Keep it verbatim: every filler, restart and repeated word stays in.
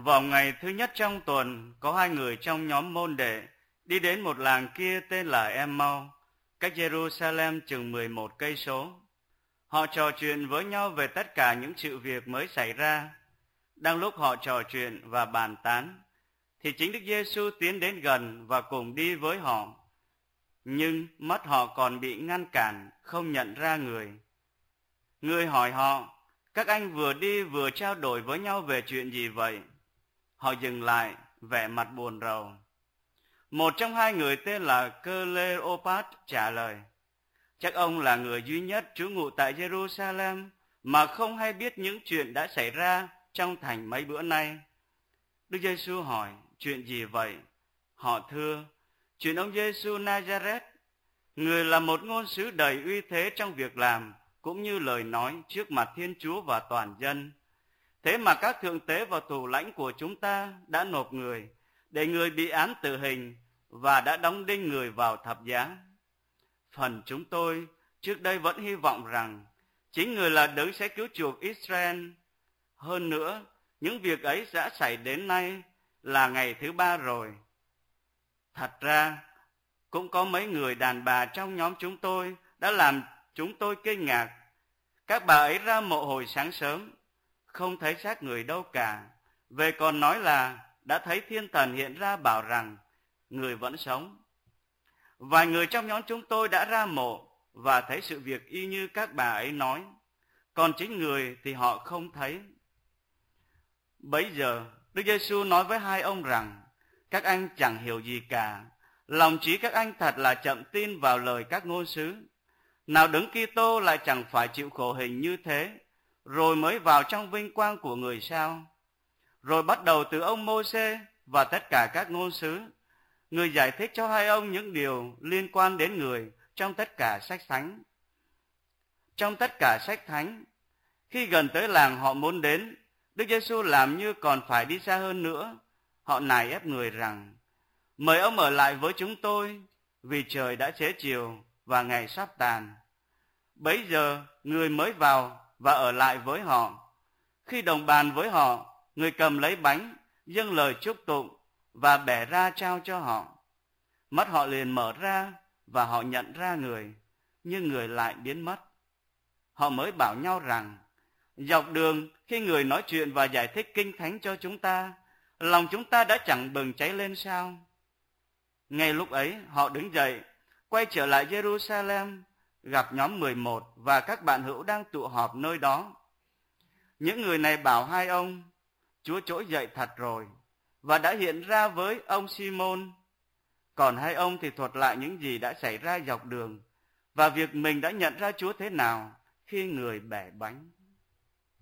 Vào ngày thứ nhất trong tuần, có hai người trong nhóm môn đệ đi đến một làng kia tên là Em-mau, cách Jerusalem chừng mười một cây số. Họ trò chuyện với nhau về tất cả những sự việc mới xảy ra. Đang lúc họ trò chuyện và bàn tán, thì chính Đức Giêsu tiến đến gần và cùng đi với họ. Nhưng mắt họ còn bị ngăn cản, không nhận ra người. Người hỏi họ, các anh vừa đi vừa trao đổi với nhau về chuyện gì vậy? Họ dừng lại, vẻ mặt buồn rầu. Một trong hai người tên là Cleopat trả lời, chắc ông là người duy nhất trú ngụ tại Jerusalem mà không hay biết những chuyện đã xảy ra trong thành mấy bữa nay. Đức Giêsu hỏi, chuyện gì vậy? Họ thưa, chuyện ông Giêsu Nazareth, người là một ngôn sứ đầy uy thế trong việc làm cũng như lời nói trước mặt Thiên Chúa và toàn dân. Thế mà các thượng tế và thủ lãnh của chúng ta đã nộp người để người bị án tử hình và đã đóng đinh người vào thập giá. Phần chúng tôi trước đây vẫn hy vọng rằng chính người là đấng sẽ cứu chuộc Israel. Hơn nữa, những việc ấy đã xảy đến nay là ngày thứ ba rồi. Thật ra, cũng có mấy người đàn bà trong nhóm chúng tôi đã làm chúng tôi kinh ngạc. Các bà ấy ra mộ hồi sáng sớm, không thấy xác người đâu cả. Về còn nói là đã thấy thiên thần hiện ra bảo rằng người vẫn sống. Vài người trong nhóm chúng tôi đã ra mộ và thấy sự việc y như các bà ấy nói, còn chính người thì họ không thấy. Bấy giờ, Đức Giêsu nói với hai ông rằng, các anh chẳng hiểu gì cả, lòng trí các anh thật là chậm tin vào lời các ngôn sứ. Nào Đấng Kitô lại chẳng phải chịu khổ hình như thế, rồi mới vào trong vinh quang của người sao? Rồi bắt đầu từ ông Mô-sê và tất cả các ngôn sứ, người giải thích cho hai ông những điều liên quan đến người trong tất cả sách thánh. Trong tất cả sách thánh, khi gần tới làng họ muốn đến, Đức Giêsu làm như còn phải đi xa hơn nữa. Họ nài ép người rằng, mời ông ở lại với chúng tôi, vì trời đã trễ chiều và ngày sắp tàn. Bấy giờ người mới vào và ở lại với họ. Khi đồng bàn với họ, người cầm lấy bánh, dâng lời chúc tụng và bẻ ra trao cho họ. Mắt họ liền mở ra và họ nhận ra người, nhưng người lại biến mất. Họ mới bảo nhau rằng, dọc đường khi người nói chuyện và giải thích kinh thánh cho chúng ta, lòng chúng ta đã chẳng bừng cháy lên sao? Ngay lúc ấy họ đứng dậy, quay trở lại Jerusalem, gặp nhóm mười một và các bạn hữu đang tụ họp nơi đó. Những người này bảo hai ông, Chúa trỗi dậy thật rồi, và đã hiện ra với ông Simon. Còn hai ông thì thuật lại những gì đã xảy ra dọc đường, và việc mình đã nhận ra Chúa thế nào khi người bẻ bánh.